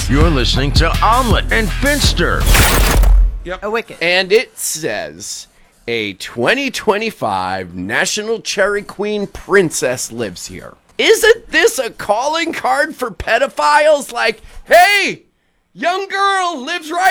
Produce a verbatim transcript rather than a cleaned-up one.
You're listening to Omelet and Finster. Yep. A wicket. And it says, a twenty twenty-five National Cherry Queen princess lives here. Isn't this a calling card for pedophiles? Like, hey, young girl lives right